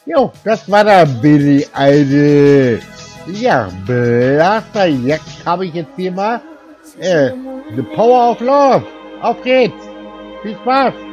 Jo, das war der Billy Idol. Ja, Blaster, jetzt habe ich jetzt hier mal The Power of Love. Auf geht's. Viel Spaß.